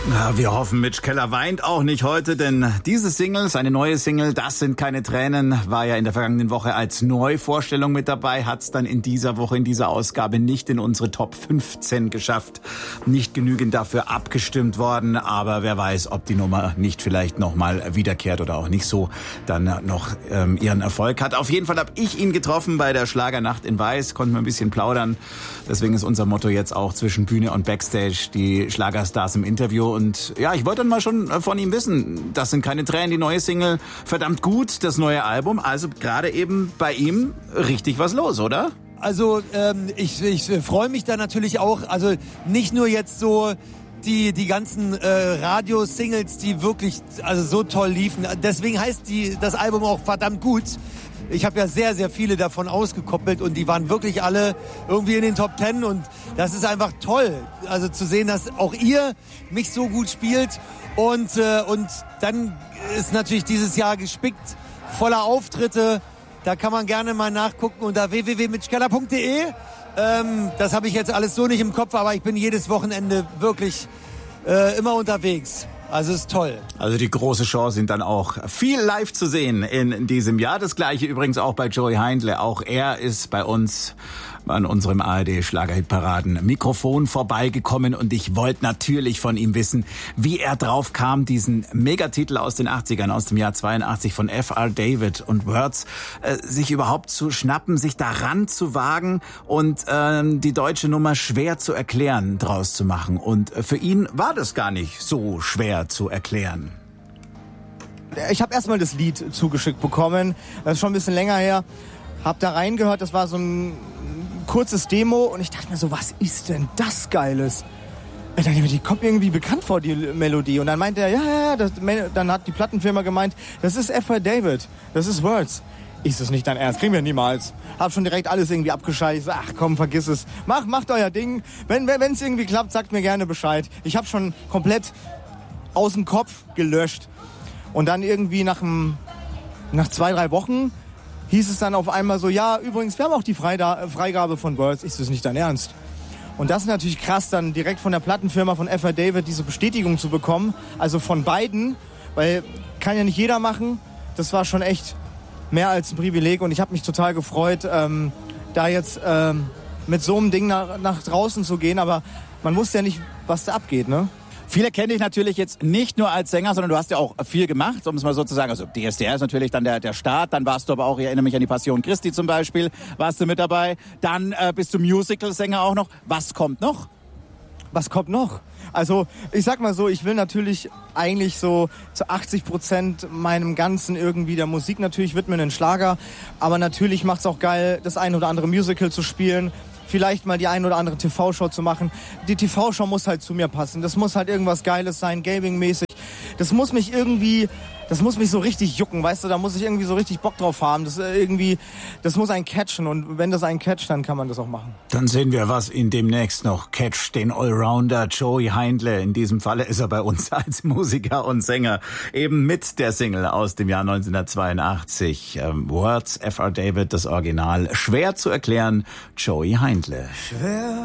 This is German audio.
Ja, wir hoffen, Mitch Keller weint auch nicht heute, denn diese Single, seine neue Single, Das sind keine Tränen, war ja in der vergangenen Woche als Neuvorstellung mit dabei, hat es dann in dieser Woche, in dieser Ausgabe nicht in unsere Top 15 geschafft. Nicht genügend dafür abgestimmt worden, aber wer weiß, ob die Nummer nicht vielleicht nochmal wiederkehrt oder auch nicht so dann noch ihren Erfolg hat. Auf jeden Fall habe ich ihn getroffen bei der Schlagernacht in Weiß, konnten wir ein bisschen plaudern. Deswegen ist unser Motto jetzt auch zwischen Bühne und Backstage, die Schlagerstars im Interview. Und ja, ich wollte dann mal schon von ihm wissen, das sind keine Tränen, die neue Single, verdammt gut, das neue Album. Also gerade eben bei ihm richtig was los, oder? Also ich freue mich da natürlich auch, also nicht nur jetzt so die ganzen Radio-Singles, die wirklich also so toll liefen. Deswegen heißt das Album auch verdammt gut. Ich habe ja sehr, sehr viele davon ausgekoppelt und die waren wirklich alle irgendwie in den Top 10 und das ist einfach toll. Also zu sehen, dass auch ihr mich so gut spielt und dann ist natürlich dieses Jahr gespickt voller Auftritte. Da kann man gerne mal nachgucken unter www.mitchkeller.de. Das habe ich jetzt alles so nicht im Kopf, aber ich bin jedes Wochenende wirklich immer unterwegs. Also ist toll. Also die große Chance sind dann auch viel live zu sehen in diesem Jahr. Das gleiche übrigens auch bei Joey Heindle. Auch er ist bei uns an unserem ARD-Schlagerhitparaden-Mikrofon vorbeigekommen und ich wollte natürlich von ihm wissen, wie er drauf kam, diesen Megatitel aus den 80ern, aus dem Jahr 82 von F.R. David und Words, sich überhaupt zu schnappen, sich daran zu wagen und die deutsche Nummer schwer zu erklären draus zu machen. Und für ihn war das gar nicht so schwer zu erklären. Ich habe erstmal das Lied zugeschickt bekommen, das ist schon ein bisschen länger her, hab da reingehört, das war so ein kurzes Demo und ich dachte mir so, was ist denn das Geiles? Die kommt irgendwie bekannt vor, die Melodie. Und dann meinte er, dann hat die Plattenfirma gemeint, das ist F.R. David, das ist Words. Ist das nicht dein Ernst? Kriegen wir niemals. Hab schon direkt alles irgendwie abgescheißt. Ach komm, vergiss es. Macht euer Ding. Wenn es irgendwie klappt, sagt mir gerne Bescheid. Ich habe schon komplett aus dem Kopf gelöscht. Und dann irgendwie nach 2-3 Wochen hieß es dann auf einmal so, ja, übrigens, wir haben auch die Freigabe von Words. Ist das nicht dein Ernst? Und das ist natürlich krass, dann direkt von der Plattenfirma von F.R. David diese Bestätigung zu bekommen. Also von beiden, weil kann ja nicht jeder machen. Das war schon echt mehr als ein Privileg und ich habe mich total gefreut, da jetzt mit so einem Ding nach draußen zu gehen. Aber man wusste ja nicht, was da abgeht, ne? Viele kennen dich natürlich jetzt nicht nur als Sänger, sondern du hast ja auch viel gemacht, um es mal so zu sagen. Also DSDR ist natürlich dann der Start, dann warst du aber auch, ich erinnere mich an die Passion Christi zum Beispiel, warst du mit dabei. Dann bist du Musical-Sänger auch noch. Was kommt noch? Was kommt noch? Also ich sag mal so, ich will natürlich eigentlich so zu 80% meinem Ganzen irgendwie der Musik natürlich widmen, den Schlager. Aber natürlich macht's auch geil, das ein oder andere Musical zu spielen. Vielleicht mal die ein oder andere TV-Show zu machen. Die TV-Show muss halt zu mir passen. Das muss halt irgendwas Geiles sein, Gaming-mäßig. Das muss mich so richtig jucken, weißt du? Da muss ich irgendwie so richtig Bock drauf haben. Das muss einen catchen. Und wenn das einen catcht, dann kann man das auch machen. Dann sehen wir, was ihn demnächst noch catcht. Den Allrounder Joey Heindle. In diesem Falle ist er bei uns als Musiker und Sänger. Eben mit der Single aus dem Jahr 1982. Words, F.R. David, das Original. Schwer zu erklären, Joey Heindle. Schwer